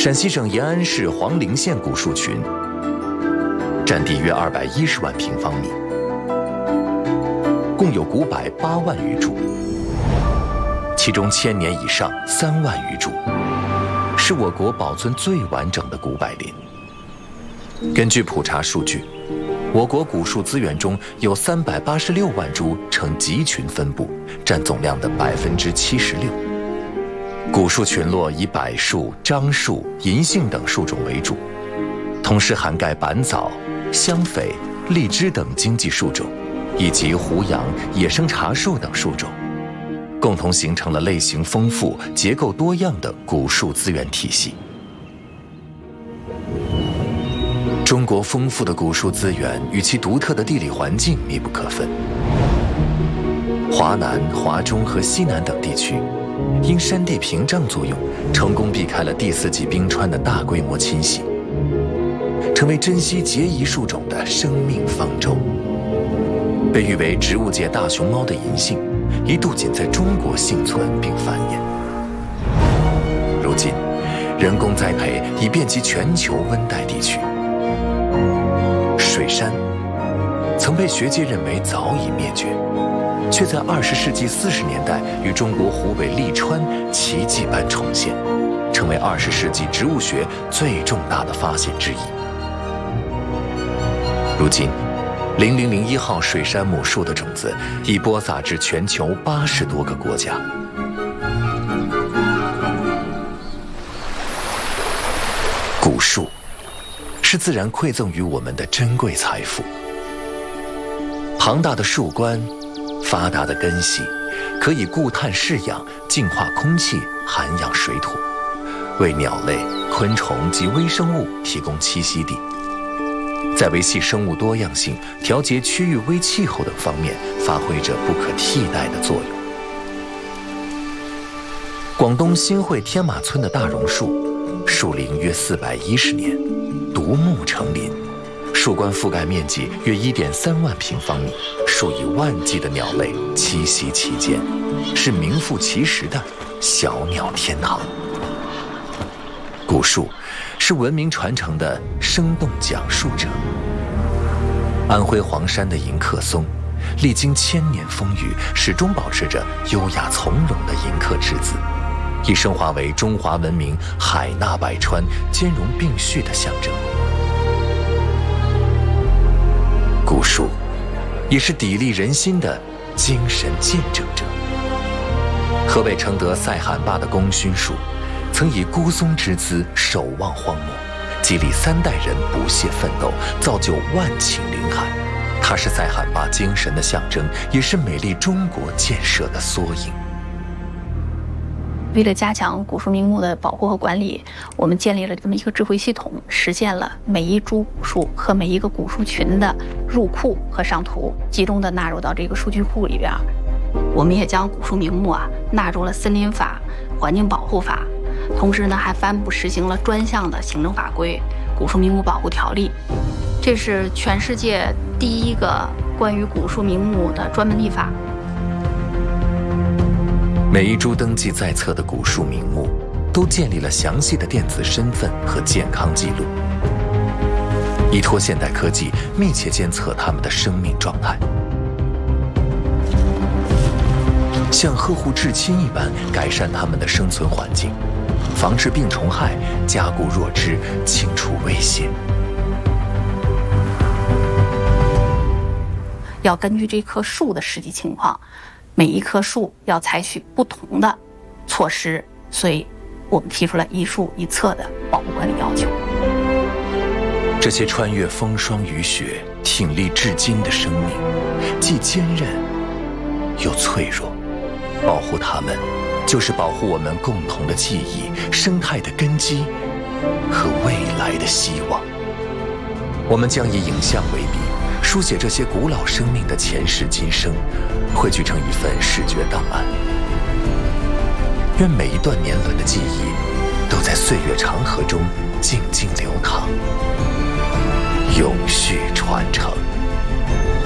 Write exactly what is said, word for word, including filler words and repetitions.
陕西省延安市黄陵县古树群，占地约二百一十万平方米，共有古柏八万余株，其中千年以上三万余株，是我国保存最完整的古柏林。根据普查数据，我国古树资源中有三百八十六万株呈集群分布，占总量的百分之七十六。古树群落以柏树、樟树、银杏等树种为主，同时涵盖板枣、香榧、荔枝等经济树种，以及胡杨、野生茶树等树种，共同形成了类型丰富、结构多样的古树资源体系。中国丰富的古树资源与其独特的地理环境密不可分。华南、华中和西南等地区，因山地屏障作用，成功避开了第四纪冰川的大规模侵袭，成为珍稀孑遗树种的生命方舟。被誉为植物界大熊猫的银杏，一度仅在中国幸存并繁衍。如今，人工栽培已遍及全球温带地区。水杉曾被学界认为早已灭绝，却在二十世纪四十年代与中国湖北利川奇迹般重现，成为二十世纪植物学最重大的发现之一。如今，零零零一号水杉母树的种子已播撒至全球八十多个国家。古树是自然馈赠于我们的珍贵财富。庞大的树冠，发达的根系，可以固碳释氧，净化空气，涵养水土，为鸟类、昆虫及微生物提供栖息地，在维系生物多样性、调节区域微气候等方面发挥着不可替代的作用。广东新会天马村的大榕树，树龄约四百一十年，独木成林，树冠覆盖面积约一点三万平方米，数以万计的鸟类栖息其间，是名副其实的小鸟天堂。古树是文明传承的生动讲述者。安徽黄山的迎客松，历经千年风雨，始终保持着优雅从容的迎客之姿，已升华为中华文明海纳百川、兼容并蓄的象征。古树也是砥砺人心的精神见证者。河北承德塞罕坝的功勋树，曾以孤松之姿守望荒漠，激励三代人不懈奋斗，造就万顷林海。它是塞罕坝精神的象征，也是美丽中国建设的缩影。 为了加强古树名木的保护和管理，我们建立了这么一个智慧系统，实现了每一株古树和每一个古树群的入库和上图，集中的纳入到这个数据库里边。我们也将古树名木啊纳入了森林法、环境保护法，同时呢还颁布实行了专项的行政法规《古树名木保护条例》，这是全世界第一个关于古树名木的专门立法。 每一株登记在册的古树名木，都建立了详细的电子身份和健康记录，依托现代科技密切监测它们的生命状态，像呵护至亲一般改善它们的生存环境，防治病虫害，加固弱枝，清除威胁。 要根据这棵树的实际情况，每一棵树要采取不同的措施，所以我们提出了一树一册的保护管理要求。 这些穿越风霜雨雪、挺立至今的生命，既坚韧又脆弱，保护它们，就是保护我们共同的记忆、生态的根基和未来的希望。我们将以影像为笔，书写这些古老生命的前世今生，汇聚成一份视觉档案。愿每一段年轮的记忆，都在岁月长河中静静流淌，永续传承。